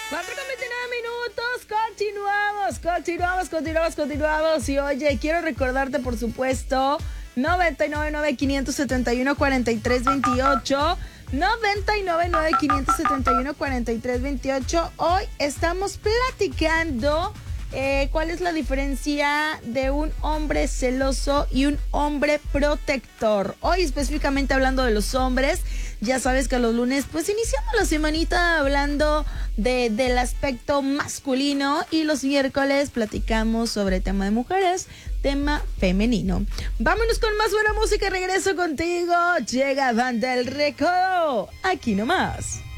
4:29 continuamos. Y oye, quiero recordarte, por supuesto, 999-571-4328. 999-571-4328. Hoy estamos platicando cuál es la diferencia de un hombre celoso y un hombre protector. Hoy específicamente hablando de los hombres. Ya sabes que los lunes pues iniciamos la semanita hablando del aspecto masculino y los miércoles platicamos sobre tema de mujeres, tema femenino. Vámonos con más buena música, regreso contigo. Llega Banda El Recodo, aquí nomás.